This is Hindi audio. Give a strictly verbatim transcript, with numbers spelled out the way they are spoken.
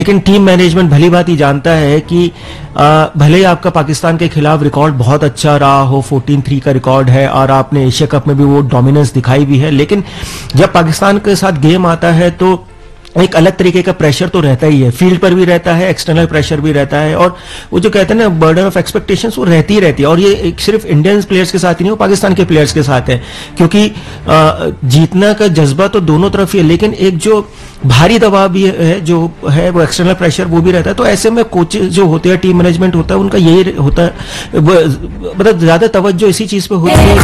लेकिन टीम मैनेजमेंट भली बात ही जानता है कि आ, भले ही आपका पाकिस्तान के खिलाफ रिकॉर्ड बहुत अच्छा रहा हो, चौदह तीन का रिकॉर्ड है और आपने एशिया कप में भी वो डोमिनेंस दिखाई भी है, लेकिन जब पाकिस्तान के साथ गेम आता है तो एक अलग तरीके का प्रेशर तो रहता ही है, फील्ड पर भी रहता है, एक्सटर्नल प्रेशर भी रहता है, और वो जो कहते हैं ना बर्डन ऑफ एक्सपेक्टेशंस वो रहती ही रहती है। और ये एक सिर्फ इंडियन प्लेयर्स के साथ ही नहीं, वो पाकिस्तान के प्लेयर्स के साथ है, क्योंकि आ, जीतना का जज्बा तो दोनों तरफ ही है, लेकिन एक जो भारी दबाव भी है जो है वो एक्सटर्नल प्रेशर वो भी रहता है। तो ऐसे में कोचेज जो होते हैं, टीम मैनेजमेंट होता है, उनका यही होता है, मतलब ज्यादा तवज्जो इसी चीज पे होती है